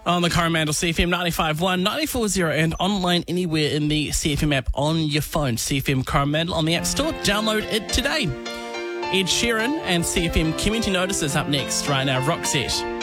On the Coromandel CFM 95.1, 94.0 and online anywhere in the CFM app on your phone. CFM Coromandel on the App Store. Download it today. Ed Sheeran and CFM Community Notices up next right now. Roxette.